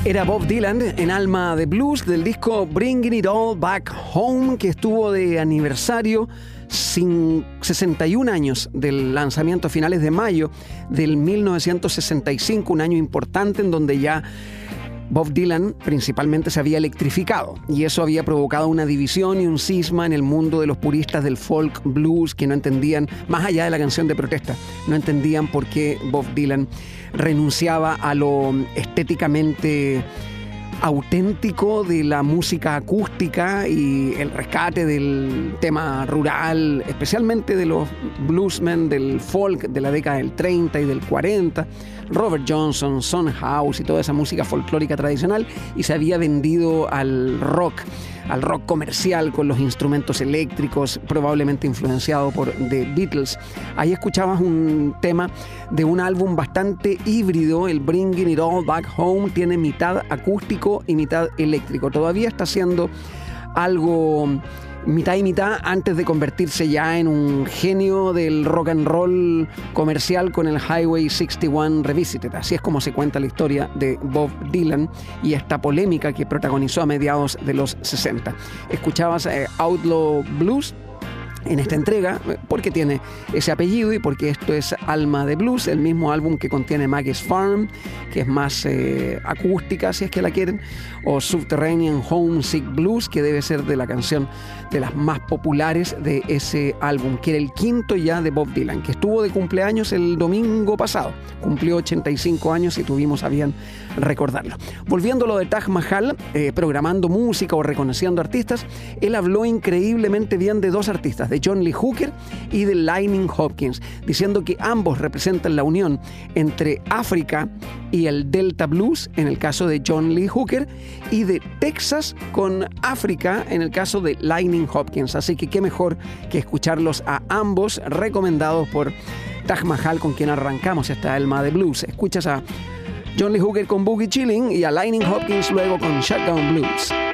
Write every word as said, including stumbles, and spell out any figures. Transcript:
Era Bob Dylan en Alma de Blues del disco Bringing It All Back Home, que estuvo de aniversario sin sesenta y un años del lanzamiento a finales de mayo del mil novecientos sesenta y cinco, un año importante en donde ya Bob Dylan principalmente se había electrificado y eso había provocado una división y un cisma en el mundo de los puristas del folk blues que no entendían, más allá de la canción de protesta, no entendían por qué Bob Dylan renunciaba a lo estéticamente auténtico de la música acústica y el rescate del tema rural, especialmente de los bluesmen del folk de la década del treinta y del cuarenta, Robert Johnson, Son House y toda esa música folclórica tradicional, y se había vendido al rock, al rock comercial con los instrumentos eléctricos, probablemente influenciado por The Beatles. Ahí escuchabas un tema de un álbum bastante híbrido, el Bringing It All Back Home, tiene mitad acústico y mitad eléctrico. Todavía está haciendo algo mitad y mitad antes de convertirse ya en un genio del rock and roll comercial con el Highway sesenta y uno Revisited. Así es como se cuenta la historia de Bob Dylan y esta polémica que protagonizó a mediados de los sesenta. Escuchabas eh, Outlaw Blues en esta entrega, porque tiene ese apellido y porque esto es Alma de Blues, el mismo álbum que contiene Maggie's Farm, que es más eh, acústica, si es que la quieren, o Subterranean Homesick Blues, que debe ser de la canción de las más populares de ese álbum, que era el quinto ya de Bob Dylan, que estuvo de cumpleaños el domingo pasado, cumplió ochenta y cinco años y tuvimos a bien recordarlo. Volviendo a lo de Taj Mahal, eh, programando música o reconociendo artistas, él habló increíblemente bien de dos artistas, de John Lee Hooker y de Lightning Hopkins, diciendo que ambos representan la unión entre África y el Delta Blues, en el caso de John Lee Hooker, y de Texas con África, en el caso de Lightning Hopkins. Así que qué mejor que escucharlos a ambos, recomendados por Taj Mahal, con quien arrancamos esta Alma de Blues. Escuchas a John Lee Hooker con Boogie Chilling y a Lightning Hopkins luego con Shotgun Blues.